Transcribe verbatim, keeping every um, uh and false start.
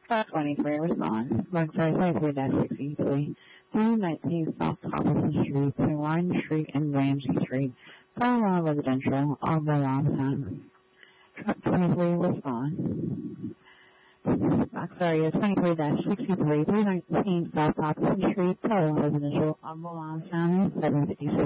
five twenty-three, respond. Mark sorry, twenty-three dash sixty-three, three nineteen South Hopperson Street, between Wine Street and Ramsey Street, Carlisle Residential, on the long time. Truck twenty-three, respond. Mark sorry, twenty-three dash sixty-three, three nineteen South Hopperson Street, Carlisle Residential, on the long time, seven fifty-six.